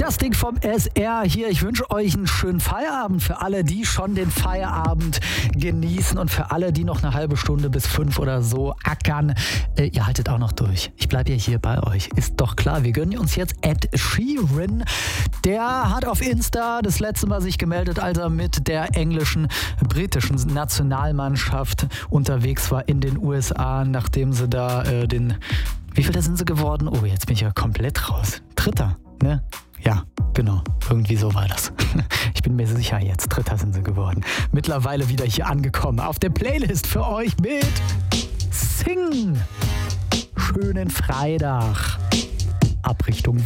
Das Ding vom SR hier. Ich wünsche euch einen schönen Feierabend für alle, die schon den Feierabend genießen und für alle, die noch eine halbe Stunde bis 5 oder so ackern. Ihr haltet auch noch durch. Ich bleibe ja hier bei euch. Ist doch klar. Wir gönnen uns jetzt Ed Sheeran. Der hat auf Insta das letzte Mal sich gemeldet, als er mit der britischen Nationalmannschaft unterwegs war in den USA, nachdem sie da wie viel da sind sie geworden? Oh, jetzt bin ich ja komplett raus. Dritter, ne? Ja, genau. Irgendwie so war das. Ich bin mir sicher jetzt. Dritter sind sie geworden. Mittlerweile wieder hier angekommen. Auf der Playlist für euch mit Sing. Schönen Freitag. Ab Richtung